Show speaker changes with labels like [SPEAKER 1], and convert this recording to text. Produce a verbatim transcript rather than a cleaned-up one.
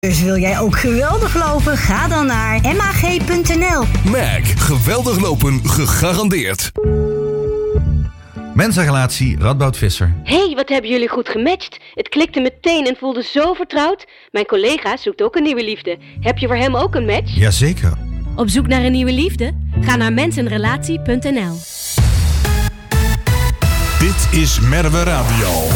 [SPEAKER 1] Dus wil jij ook geweldig lopen? Ga dan naar m a g punt n l.
[SPEAKER 2] M A G, geweldig lopen, gegarandeerd.
[SPEAKER 3] Mensenrelatie Radboud Visser.
[SPEAKER 4] Hey, wat hebben jullie goed gematcht. Het klikte meteen en voelde zo vertrouwd. Mijn collega zoekt ook een nieuwe liefde. Heb je voor hem ook een match?
[SPEAKER 3] Jazeker.
[SPEAKER 4] Op zoek naar een nieuwe liefde? Ga naar mensenrelatie punt n l.
[SPEAKER 2] Dit is Merwe Radio.